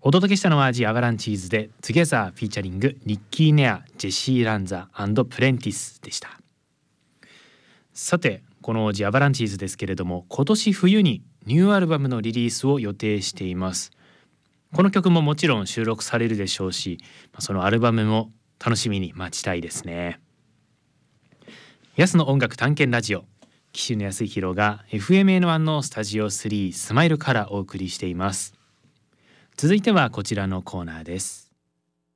お届けしたのはジ・アバランチーズで Together フィーチャリングニッキー・ネア、ジェシー・ランザ&プレンティスでした。さてこのジ・アバランチーズですけれども、今年冬にニューアルバムのリリースを予定しています。この曲ももちろん収録されるでしょうし、そのアルバムも楽しみに待ちたいですね。安の音楽探検ラジオ、岸野康弘が FMN1 のスタジオ3スマイルからお送りしています。続いてはこちらのコーナーです。